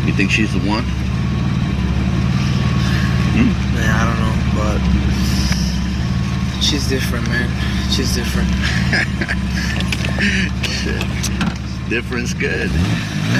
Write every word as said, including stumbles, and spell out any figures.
You think she's the one? Hmm? Man, I don't know, but she's different, man. She's different. Shit. Different's good.